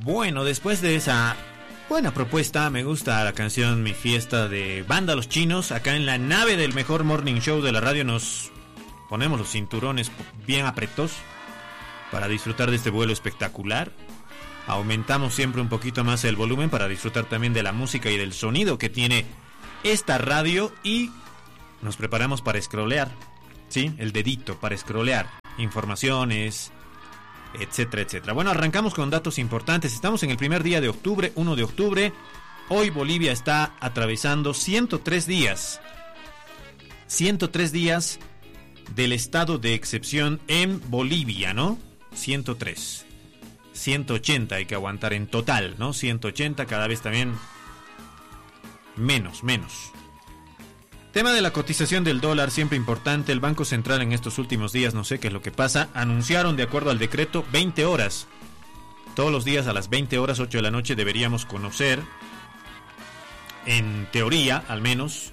Bueno, después de esa buena propuesta, me gusta la canción Mi Fiesta de Banda Los Chinos. Acá en la nave del mejor morning show de la radio nos ponemos los cinturones bien apretos para disfrutar de este vuelo espectacular. Aumentamos siempre un poquito más el volumen para disfrutar también de la música y del sonido que tiene esta radio, y nos preparamos para scrollear, ¿sí? El dedito para scrollear informaciones, etcétera, etcétera. Bueno, arrancamos con datos importantes. Estamos en el primer día de octubre, 1 de octubre. Hoy Bolivia está atravesando 103 días. 103 días del estado de excepción en Bolivia, ¿no? 103. 180 hay que aguantar en total, ¿no? 180, cada vez también menos. Tema de la cotización del dólar, siempre importante. El Banco Central en estos últimos días, no sé qué es lo que pasa, anunciaron de acuerdo al decreto 20 horas. Todos los días a las 20 horas, 8 de la noche, deberíamos conocer, en teoría al menos,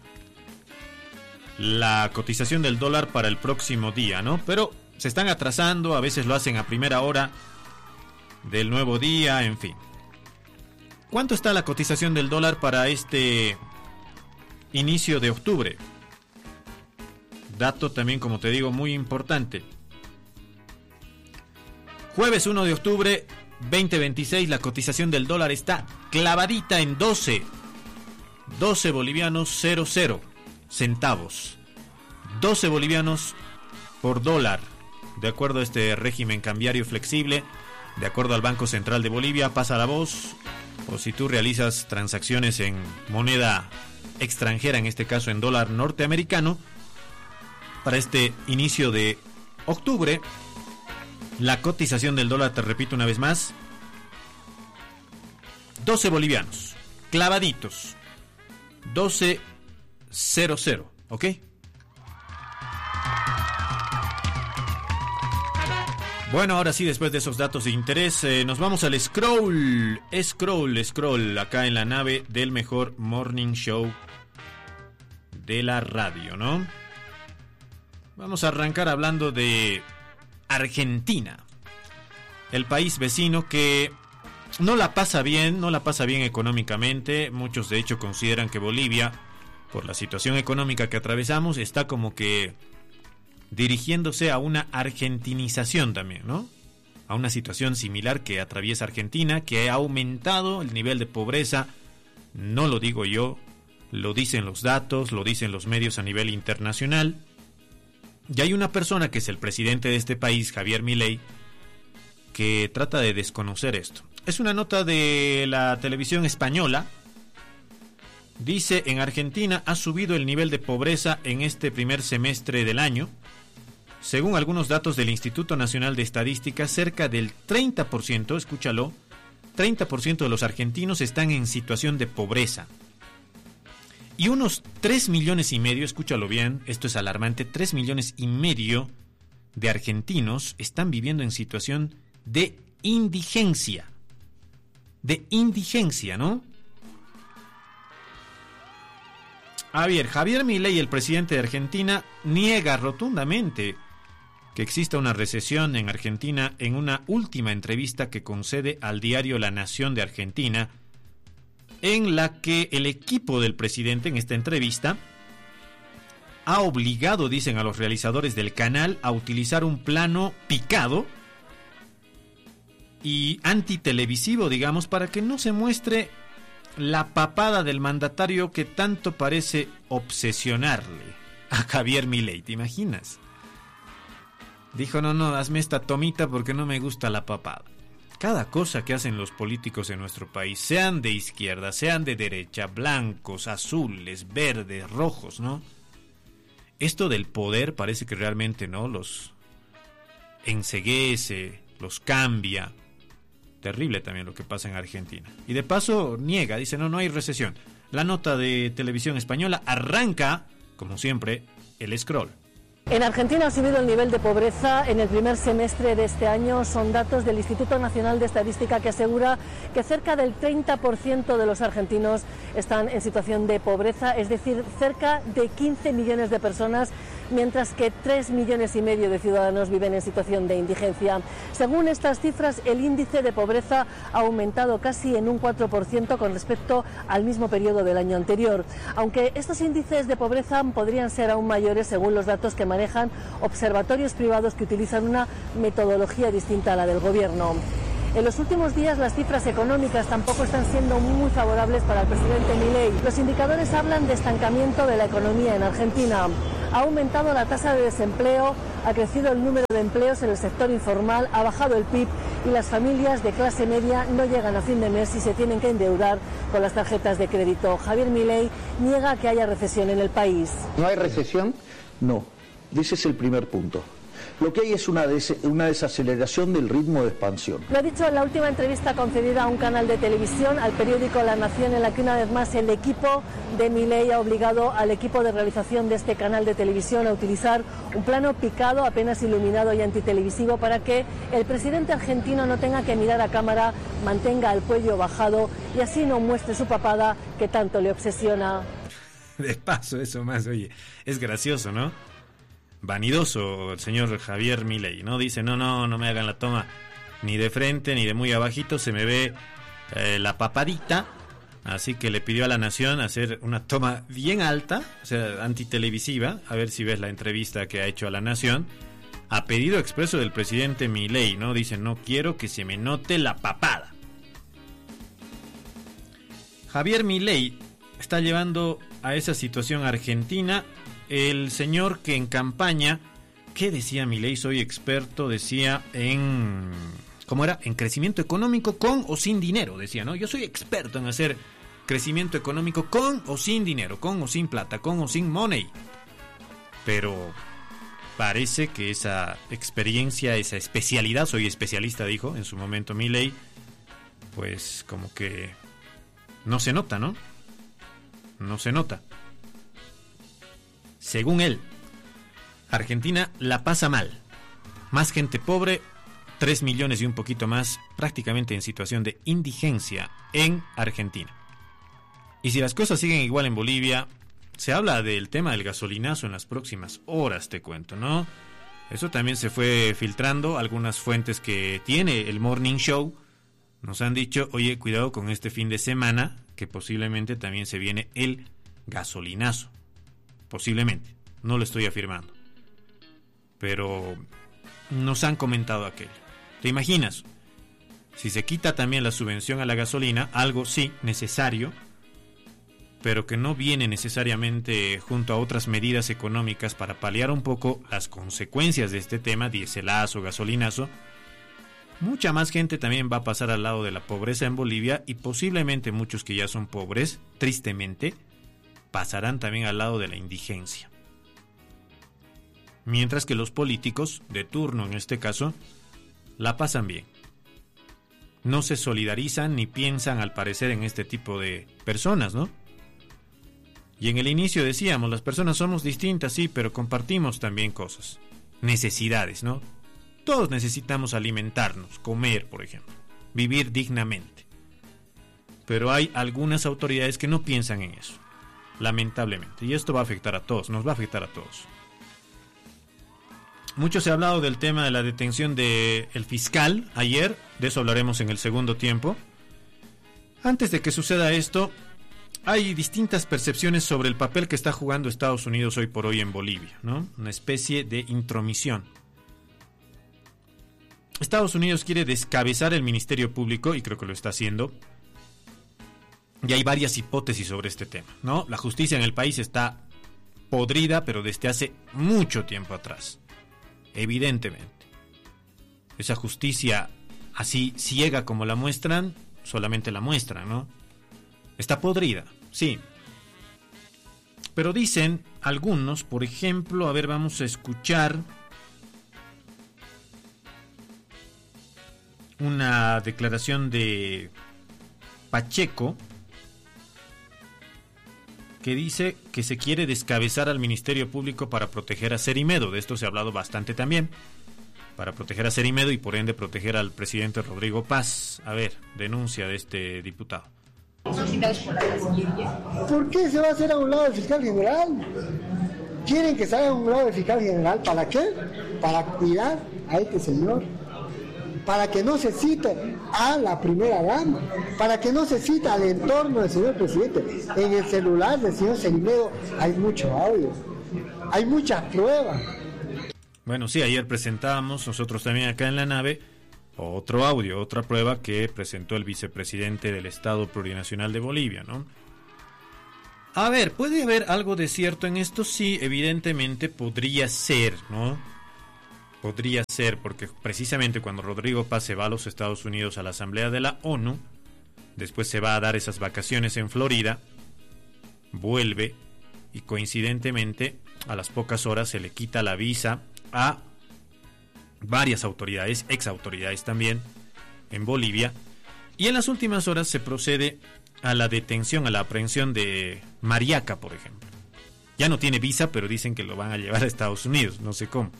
la cotización del dólar para el próximo día, ¿no? Pero se están atrasando, a veces lo hacen a primera hora del nuevo día, en fin. ¿Cuánto está la cotización del dólar para este inicio de octubre? Dato también, como te digo, muy importante. Jueves 1 de octubre 2026, la cotización del dólar está clavadita en 12 bolivianos 00 centavos. 12 bolivianos por dólar, de acuerdo a este régimen cambiario flexible, de acuerdo al Banco Central de Bolivia. Pasa la voz, o si tú realizas transacciones en moneda extranjera, en este caso en dólar norteamericano, para este inicio de octubre, la cotización del dólar, te repito una vez más, 12 bolivianos, clavaditos, 12.00, ¿ok? Bueno, ahora sí, después de esos datos de interés, nos vamos al scroll, acá en la nave del mejor morning show de la radio, ¿no? Vamos a arrancar hablando de Argentina, el país vecino que no la pasa bien económicamente. Muchos de hecho consideran que Bolivia, por la situación económica que atravesamos, está como que dirigiéndose a una argentinización también, ¿no? A una situación similar que atraviesa Argentina, que ha aumentado el nivel de pobreza. No lo digo yo, lo dicen los datos, lo dicen los medios a nivel internacional. Y hay una persona que es el presidente de este país, Javier Milei, que trata de desconocer esto. Es una nota de la televisión española. Dice: en Argentina ha subido el nivel de pobreza en este primer semestre del año. Según algunos datos del Instituto Nacional de Estadística, cerca del 30%, escúchalo, 30% de los argentinos están en situación de pobreza. Y unos 3,5 millones, escúchalo bien, esto es alarmante, 3,5 millones de argentinos están viviendo en situación de indigencia. De indigencia, ¿no? A ver, Javier Milei, el presidente de Argentina, niega rotundamente que exista una recesión en Argentina en una última entrevista que concede al diario La Nación de Argentina, en la que el equipo del presidente en esta entrevista ha obligado, dicen, a los realizadores del canal a utilizar un plano picado y antitelevisivo, digamos, para que no se muestre la papada del mandatario que tanto parece obsesionarle a Javier Milei. ¿Te imaginas? Dijo: no, hazme esta tomita porque no me gusta la papada. Cada cosa que hacen los políticos en nuestro país, sean de izquierda, sean de derecha, blancos, azules, verdes, rojos, ¿no? Esto del poder parece que realmente, ¿no?, los enceguece, los cambia. Terrible también lo que pasa en Argentina. Y de paso niega, dice: no hay recesión. La nota de televisión española arranca, como siempre, el scroll. En Argentina ha subido el nivel de pobreza en el primer semestre de este año. Son datos del Instituto Nacional de Estadística, que asegura que cerca del 30% de los argentinos están en situación de pobreza, es decir, cerca de 15 millones de personas mientras que 3,5 millones de ciudadanos viven en situación de indigencia. Según estas cifras, el índice de pobreza ha aumentado casi en un 4% con respecto al mismo periodo del año anterior, aunque estos índices de pobreza podrían ser aún mayores según los datos que manejan observatorios privados que utilizan una metodología distinta a la del gobierno. En los últimos días las cifras económicas tampoco están siendo muy favorables para el presidente Milei. Los indicadores hablan de estancamiento de la economía en Argentina. Ha aumentado la tasa de desempleo, ha crecido el número de empleos en el sector informal, ha bajado el PIB y las familias de clase media no llegan a fin de mes y se tienen que endeudar con las tarjetas de crédito. Javier Milei niega que haya recesión en el país. ¿No hay recesión? No. Ese es el primer punto. Lo que hay es una desaceleración del ritmo de expansión. Lo ha dicho en la última entrevista concedida a un canal de televisión, al periódico La Nación, en la que una vez más el equipo de Milei ha obligado al equipo de realización de este canal de televisión a utilizar un plano picado, apenas iluminado y antitelevisivo, para que el presidente argentino no tenga que mirar a cámara, mantenga el cuello bajado y así no muestre su papada que tanto le obsesiona. De paso, eso más, oye, es gracioso, ¿no? Vanidoso el señor Javier Milei, ¿no? Dice, no me hagan la toma ni de frente ni de muy abajito, se me ve la papadita, así que le pidió a La Nación hacer una toma bien alta, o sea, antitelevisiva, a ver si ves la entrevista que ha hecho a La Nación, a pedido expreso del presidente Milei, ¿no? Dice, no quiero que se me note la papada. Javier Milei está llevando a esa situación Argentina. El señor que en campaña, ¿qué decía Milei? Soy experto, decía en... ¿Cómo era? En crecimiento económico con o sin dinero, decía, ¿no? Yo soy experto en hacer crecimiento económico con o sin dinero, con o sin plata, con o sin money. Pero parece que esa experiencia, esa especialidad, soy especialista, dijo en su momento Milei, pues como que no se nota, ¿no? No se nota. Según él, Argentina la pasa mal. Más gente pobre, 3 millones y un poquito más, prácticamente en situación de indigencia en Argentina. Y si las cosas siguen igual en Bolivia, se habla del tema del gasolinazo en las próximas horas, te cuento, ¿no? Eso también se fue filtrando. Algunas fuentes que tiene el Morning Show nos han dicho, oye, cuidado con este fin de semana, que posiblemente también se viene el gasolinazo. Posiblemente, no lo estoy afirmando, pero nos han comentado aquello. ¿Te imaginas? Si se quita también la subvención a la gasolina, algo sí necesario, pero que no viene necesariamente junto a otras medidas económicas para paliar un poco las consecuencias de este tema, diéselazo, gasolinazo, mucha más gente también va a pasar al lado de la pobreza en Bolivia y posiblemente muchos que ya son pobres, tristemente, pasarán también al lado de la indigencia. Mientras que los políticos, de turno en este caso, la pasan bien. No se solidarizan ni piensan al parecer en este tipo de personas, ¿no? Y en el inicio decíamos, las personas somos distintas, sí, pero compartimos también cosas. Necesidades, ¿no? Todos necesitamos alimentarnos, comer, por ejemplo, vivir dignamente. Pero hay algunas autoridades que no piensan en eso. Lamentablemente, y esto va a afectar a todos, nos va a afectar a todos. Mucho se ha hablado del tema de la detención del fiscal ayer, de eso hablaremos en el segundo tiempo. Antes de que suceda esto, hay distintas percepciones sobre el papel que está jugando Estados Unidos hoy por hoy en Bolivia, ¿no? Una especie de intromisión. Estados Unidos quiere descabezar el Ministerio Público, y creo que lo está haciendo. Y hay varias hipótesis sobre este tema, ¿no? La justicia en el país está podrida, pero desde hace mucho tiempo atrás. Evidentemente. Esa justicia así ciega como la muestran, solamente la muestran, ¿no? Está podrida, sí. Pero dicen algunos, por ejemplo, a ver, vamos a escuchar una declaración de Pacheco, que dice que se quiere descabezar al Ministerio Público para proteger a Cerimedo. De esto se ha hablado bastante también. Para proteger a Cerimedo y por ende proteger al presidente Rodrigo Paz. A ver, denuncia de este diputado. ¿Por qué se va a hacer a un lado el fiscal general? Quieren que salga un grado de fiscal general, ¿para qué? Para cuidar a este señor, para que no se cite a la primera dama, para que no se cite al entorno del señor presidente. En el celular del señor Cerimedo hay mucho audio, hay muchas pruebas. Bueno, sí, ayer presentábamos nosotros también acá en la nave otro audio, otra prueba que presentó el vicepresidente del Estado Plurinacional de Bolivia, ¿no? A ver, ¿puede haber algo de cierto en esto? Sí, evidentemente podría ser, ¿no? Podría ser, porque precisamente cuando Rodrigo Paz se va a los Estados Unidos a la Asamblea de la ONU, después se va a dar esas vacaciones en Florida, vuelve y coincidentemente a las pocas horas se le quita la visa a varias autoridades, ex autoridades también, en Bolivia, y en las últimas horas se procede a la detención, a la aprehensión de Mariaca, por ejemplo. Ya no tiene visa, pero dicen que lo van a llevar a Estados Unidos, no sé cómo.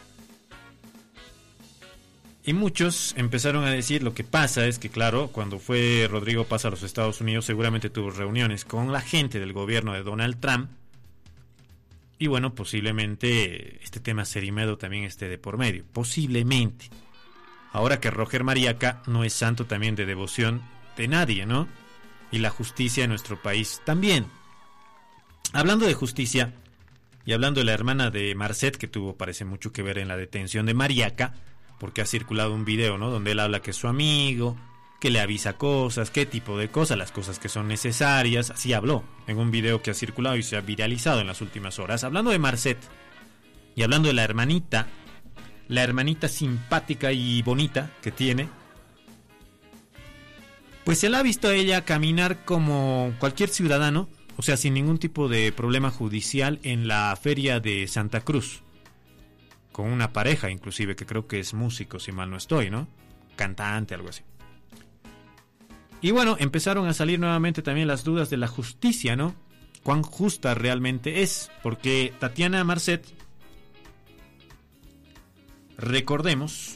Y muchos empezaron a decir, lo que pasa es que, claro, cuando fue Rodrigo Paz a los Estados Unidos, seguramente tuvo reuniones con la gente del gobierno de Donald Trump. Y bueno, posiblemente este tema Cerimedo también esté de por medio. Posiblemente. Ahora que Roger Mariaca no es santo también de devoción de nadie, ¿no? Y la justicia en nuestro país también. Hablando de justicia, y hablando de la hermana de Marcet, que tuvo, parece mucho que ver en la detención de Mariaca, porque ha circulado un video, ¿no? Donde él habla que es su amigo, que le avisa cosas, qué tipo de cosas, las cosas que son necesarias. Así habló en un video que ha circulado y se ha viralizado en las últimas horas. Hablando de Marcet y hablando de la hermanita simpática y bonita que tiene, pues se la ha visto a ella caminar como cualquier ciudadano, o sea, sin ningún tipo de problema judicial en la feria de Santa Cruz, con una pareja inclusive, que creo que es músico, si mal no estoy, ¿no? Cantante, algo así. Y bueno, empezaron a salir nuevamente también las dudas de la justicia, ¿no? Cuán justa realmente es, porque Tatiana Marcet, recordemos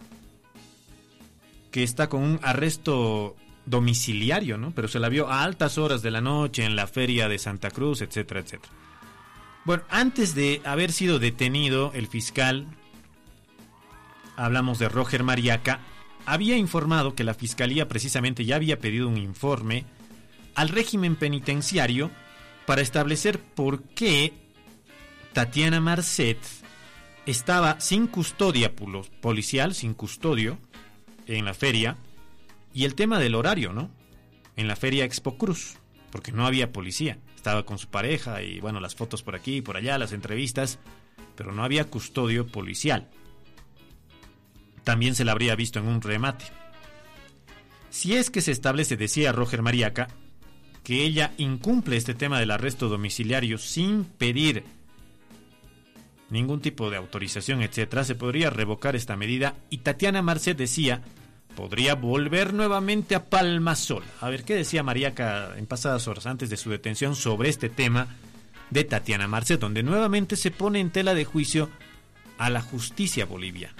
que está con un arresto domiciliario, ¿no? Pero se la vio a altas horas de la noche en la feria de Santa Cruz, etcétera, etcétera. Bueno, antes de haber sido detenido, el fiscal, hablamos de Roger Mariaca, había informado que la fiscalía precisamente ya había pedido un informe al régimen penitenciario para establecer por qué Tatiana Marcet estaba sin custodia policial, sin custodio en la feria, y el tema del horario, ¿no? En la feria Expo Cruz, porque no había policía, estaba con su pareja y bueno, las fotos por aquí y por allá, las entrevistas, pero no había custodio policial. También se la habría visto en un remate. Si es que se establece, decía Roger Mariaca, que ella incumple este tema del arresto domiciliario sin pedir ningún tipo de autorización, etcétera, se podría revocar esta medida y Tatiana Marcet decía podría volver nuevamente a Palmasola. A ver, ¿qué decía Mariaca en pasadas horas antes de su detención sobre este tema de Tatiana Marcet, donde nuevamente se pone en tela de juicio a la justicia boliviana?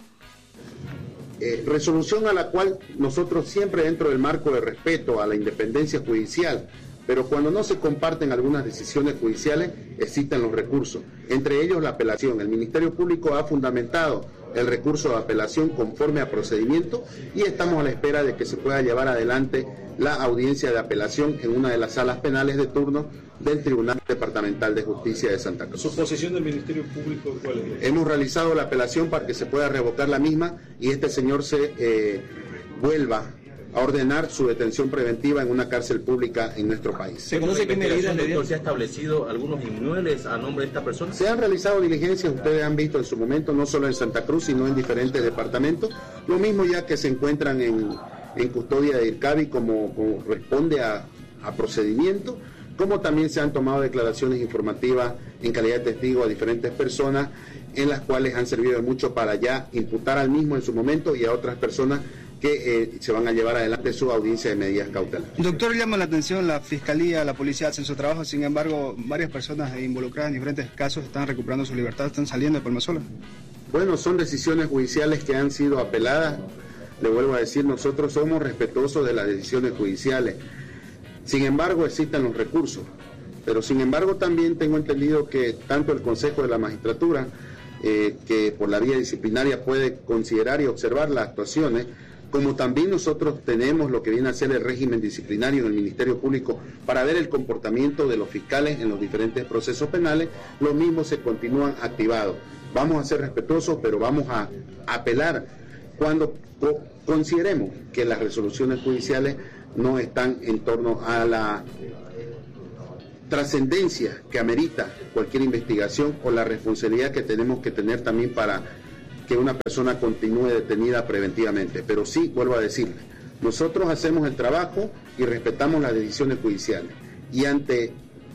Resolución a la cual nosotros siempre dentro del marco de respeto a la independencia judicial, pero cuando no se comparten algunas decisiones judiciales existen los recursos, entre ellos la apelación. El Ministerio Público ha fundamentado el recurso de apelación conforme a procedimiento y estamos a la espera de que se pueda llevar adelante la audiencia de apelación en una de las salas penales de turno del Tribunal Departamental de Justicia de Santa Cruz. ¿Su posición del Ministerio Público cuál es? Hemos realizado la apelación para que se pueda revocar la misma y este señor se vuelva a ordenar su detención preventiva en una cárcel pública en nuestro país. ¿Se conoce qué medidas se ha establecido algunos inmuebles a nombre de esta persona? Se han realizado diligencias, ustedes han visto en su momento, no solo en Santa Cruz, sino en diferentes departamentos. Lo mismo ya que se encuentran en custodia de IRCABI como corresponde a procedimiento, como también se han tomado declaraciones informativas en calidad de testigo a diferentes personas, en las cuales han servido de mucho para ya imputar al mismo en su momento y a otras personas que se van a llevar adelante su audiencia de medidas cautelares. Doctor, llama la atención, la Fiscalía, la Policía hacen su trabajo, sin embargo, varias personas involucradas en diferentes casos están recuperando su libertad, están saliendo de Palmasola. Bueno, son decisiones judiciales que han sido apeladas. Le vuelvo a decir, nosotros somos respetuosos de las decisiones judiciales. Sin embargo, existen los recursos. Pero sin embargo también tengo entendido que tanto el Consejo de la Magistratura, que por la vía disciplinaria puede considerar y observar las actuaciones, como también nosotros tenemos lo que viene a ser el régimen disciplinario en el Ministerio Público para ver el comportamiento de los fiscales en los diferentes procesos penales, los mismos se continúan activados. Vamos a ser respetuosos, pero vamos a apelar cuando consideremos que las resoluciones judiciales no están en torno a la trascendencia que amerita cualquier investigación o la responsabilidad que tenemos que tener también para que una persona continúe detenida preventivamente. Pero sí, vuelvo a decirle, nosotros hacemos el trabajo y respetamos las decisiones judiciales. Y ante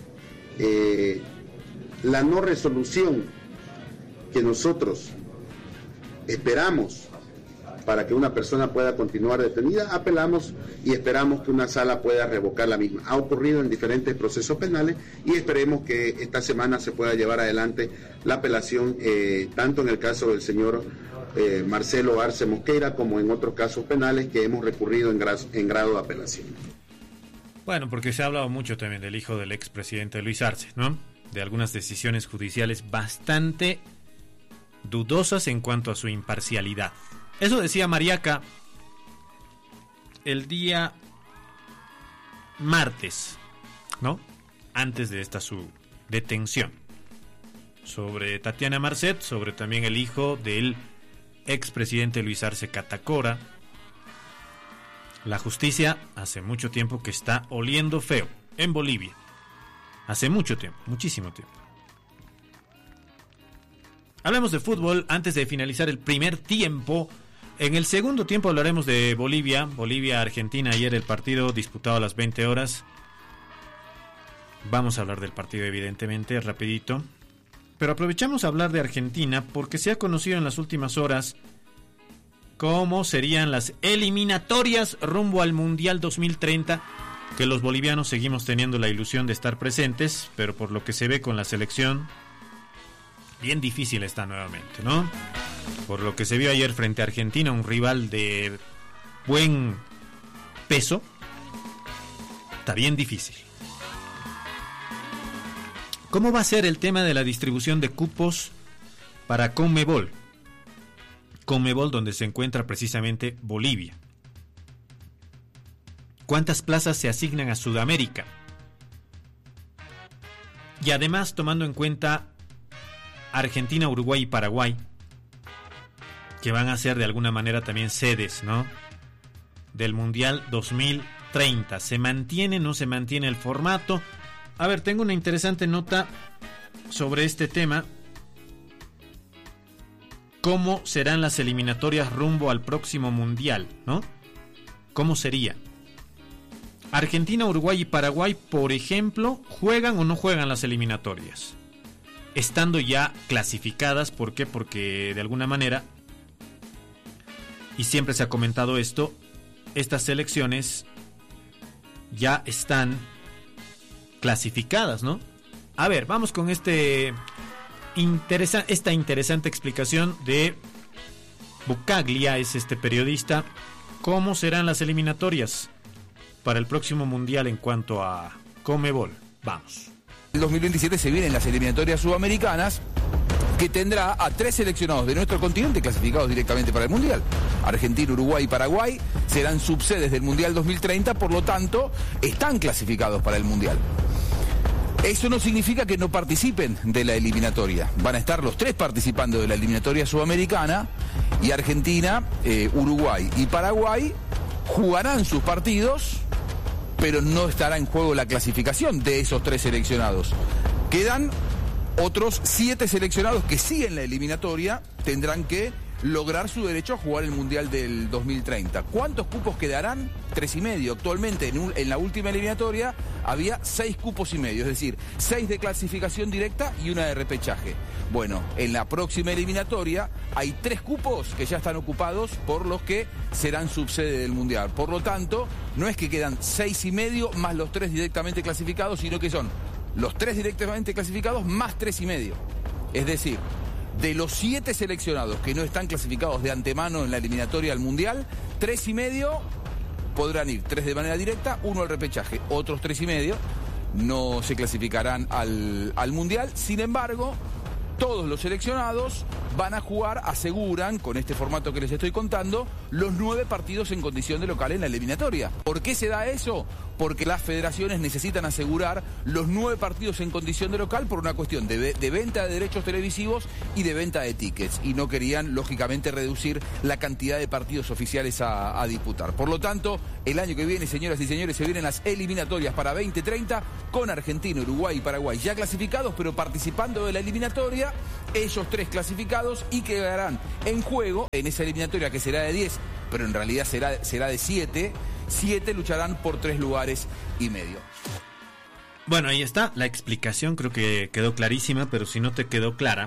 la no resolución que nosotros esperamos para que una persona pueda continuar detenida, apelamos y esperamos que una sala pueda revocar la misma. Ha ocurrido en diferentes procesos penales y esperemos que esta semana se pueda llevar adelante la apelación, tanto en el caso del señor Marcelo Arce Mosqueira como en otros casos penales que hemos recurrido en grado de apelación. Bueno, porque se ha hablado mucho también del hijo del expresidente Luis Arce, ¿no? De algunas decisiones judiciales bastante dudosas en cuanto a su imparcialidad. Eso decía Mariaca el día martes, ¿no? Antes de esta su detención. Sobre Tatiana Marcet, sobre también el hijo del expresidente Luis Arce Catacora. La justicia hace mucho tiempo que está oliendo feo en Bolivia. Hace mucho tiempo, muchísimo tiempo. Hablemos de fútbol antes de finalizar el primer tiempo. En el segundo tiempo hablaremos de Bolivia. Bolivia-Argentina, ayer el partido disputado a las 20 horas. Vamos a hablar del partido evidentemente, rapidito. Pero aprovechamos a hablar de Argentina porque se ha conocido en las últimas horas cómo serían las eliminatorias rumbo al Mundial 2030, que los bolivianos seguimos teniendo la ilusión de estar presentes, pero por lo que se ve con la selección, bien difícil está nuevamente, ¿no? Por lo que se vio ayer frente a Argentina, un rival de buen peso, está bien difícil. ¿Cómo va a ser el tema de la distribución de cupos para Conmebol? Conmebol, donde se encuentra precisamente Bolivia. ¿Cuántas plazas se asignan a Sudamérica? Y además, tomando en cuenta Argentina, Uruguay y Paraguay, que van a ser de alguna manera también sedes, ¿no?, del Mundial 2030. ¿Se mantiene, no se mantiene el formato? A ver, tengo una interesante nota sobre este tema. ¿Cómo serán las eliminatorias rumbo al próximo Mundial, ¿no? ¿Cómo sería? Argentina, Uruguay y Paraguay, por ejemplo, ¿juegan o no juegan las eliminatorias? Estando ya clasificadas, ¿por qué? Porque de alguna manera, y siempre se ha comentado esto, estas selecciones ya están clasificadas, ¿no? A ver, vamos con esta interesante explicación de Bucaglia, es este periodista. ¿Cómo serán las eliminatorias para el próximo Mundial en cuanto a Conmebol? Vamos. El 2027 se vienen las eliminatorias sudamericanas, que tendrá a 3 seleccionados de nuestro continente clasificados directamente para el Mundial. Argentina, Uruguay y Paraguay serán subsedes del Mundial 2030, por lo tanto, están clasificados para el Mundial. Eso no significa que no participen de la eliminatoria. Van a estar los 3 participando de la eliminatoria sudamericana, y Argentina, Uruguay y Paraguay jugarán sus partidos, pero no estará en juego la clasificación de esos 3 seleccionados. Quedan otros 7 seleccionados que siguen la eliminatoria, tendrán que lograr su derecho a jugar el Mundial del 2030. ¿Cuántos cupos quedarán? 3,5. Actualmente en la última eliminatoria había 6 cupos y medio, es decir, 6 de clasificación directa y 1 de repechaje. Bueno, en la próxima eliminatoria hay 3 cupos que ya están ocupados por los que serán subsede del Mundial. Por lo tanto, no es que quedan 6,5 más los 3 directamente clasificados, sino que son los 3 directamente clasificados más 3,5. Es decir, de los 7 seleccionados que no están clasificados de antemano en la eliminatoria al Mundial, 3,5 podrán ir, 3 de manera directa, 1 al repechaje, otros 3,5 no se clasificarán al Mundial. Sin embargo, todos los seleccionados van a jugar, aseguran, con este formato que les estoy contando, los 9 partidos en condición de local en la eliminatoria. ¿Por qué se da eso? Porque las federaciones necesitan asegurar los 9 partidos en condición de local por una cuestión de venta de derechos televisivos y de venta de tickets. Y no querían, lógicamente, reducir la cantidad de partidos oficiales a disputar. Por lo tanto, el año que viene, señoras y señores, se vienen las eliminatorias para 2030 con Argentina, Uruguay y Paraguay ya clasificados, pero participando de la eliminatoria, ellos 3 clasificados y quedarán en juego en esa eliminatoria que será de 10, pero en realidad será de 7. 7 lucharán por 3 lugares y medio. Bueno, ahí está la explicación, creo que quedó clarísima, pero si no te quedó clara,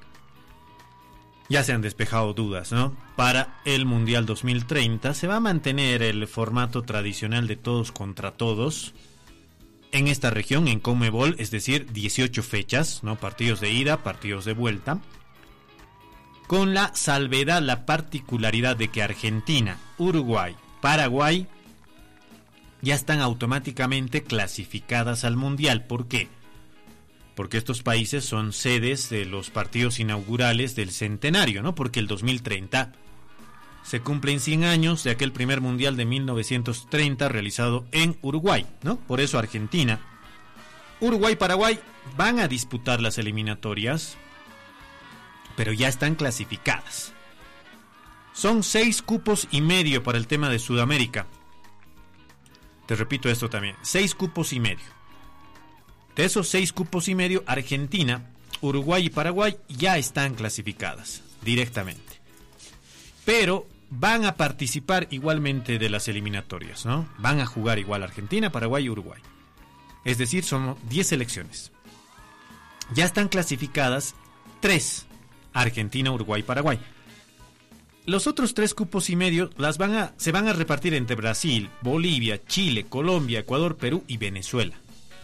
ya se han despejado dudas, ¿no? Para el Mundial 2030 se va a mantener el formato tradicional de todos contra todos en esta región, en Conmebol, es decir, 18 fechas, ¿no? Partidos de ida, partidos de vuelta, con la salvedad, la particularidad de que Argentina, Uruguay, Paraguay ya están automáticamente clasificadas al Mundial. ¿Por qué? Porque estos países son sedes de los partidos inaugurales del centenario, ¿no? Porque el 2030 se cumplen 100 años de aquel primer Mundial de 1930 realizado en Uruguay, ¿no? Por eso Argentina, Uruguay, Paraguay van a disputar las eliminatorias, pero ya están clasificadas. Son 6 cupos y medio para el tema de Sudamérica. Te repito esto también, 6 cupos y medio. De esos 6 cupos y medio, Argentina, Uruguay y Paraguay ya están clasificadas directamente. Pero van a participar igualmente de las eliminatorias, ¿no? Van a jugar igual Argentina, Paraguay y Uruguay. Es decir, son 10 selecciones. Ya están clasificadas 3, Argentina, Uruguay y Paraguay. Los otros 3 cupos y medio se van a repartir entre Brasil, Bolivia, Chile, Colombia, Ecuador, Perú y Venezuela.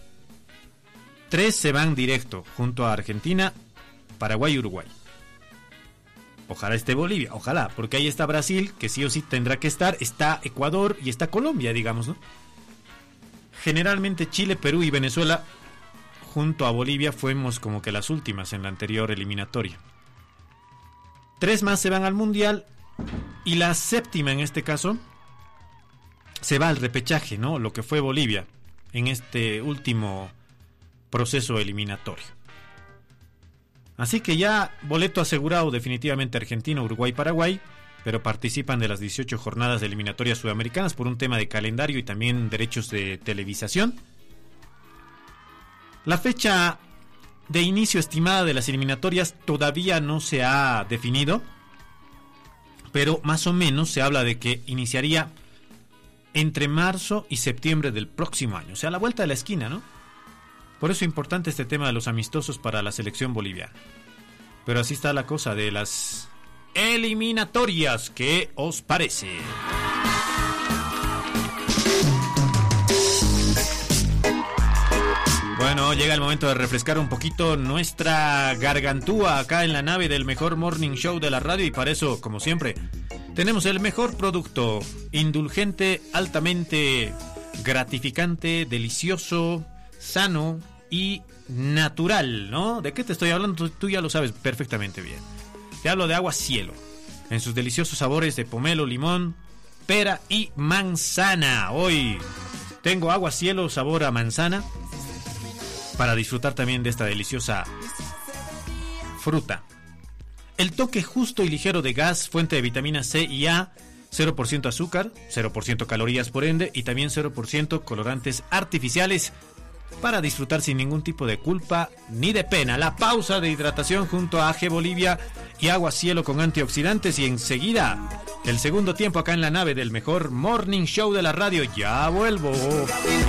3 se van directo junto a Argentina, Paraguay y Uruguay. Ojalá esté Bolivia, ojalá, porque ahí está Brasil, que sí o sí tendrá que estar, está Ecuador y está Colombia, digamos, ¿no? Generalmente Chile, Perú y Venezuela junto a Bolivia fuimos como que las últimas en la anterior eliminatoria. 3 más se van al Mundial y la séptima en este caso se va al repechaje, ¿no? Lo que fue Bolivia en este último proceso eliminatorio. Así que ya boleto asegurado definitivamente Argentina, Uruguay, Paraguay, pero participan de las 18 jornadas de eliminatorias sudamericanas por un tema de calendario y también derechos de televisación. La fecha de inicio estimada de las eliminatorias todavía no se ha definido, pero más o menos se habla de que iniciaría entre marzo y septiembre del próximo año, o sea, a la vuelta de la esquina, ¿no? Por eso es importante este tema de los amistosos para la selección boliviana. Pero así está la cosa de las eliminatorias. ¿Qué os parece? Bueno, llega el momento de refrescar un poquito nuestra gargantúa acá en la nave del mejor morning show de la radio, y para eso, como siempre, tenemos el mejor producto, indulgente, altamente gratificante, delicioso, sano y natural, ¿no? ¿De qué te estoy hablando? Tú ya lo sabes perfectamente bien. Te hablo de Agua Cielo, en sus deliciosos sabores de pomelo, limón, pera y manzana. Hoy tengo Agua Cielo sabor a manzana, para disfrutar también de esta deliciosa fruta. El toque justo y ligero de gas, fuente de vitamina C y A, 0% azúcar, 0% calorías por ende, y también 0% colorantes artificiales, para disfrutar sin ningún tipo de culpa ni de pena. La pausa de hidratación junto a AG Bolivia y Agua Cielo con antioxidantes, y enseguida el segundo tiempo acá en la nave del mejor morning show de la radio. Ya vuelvo.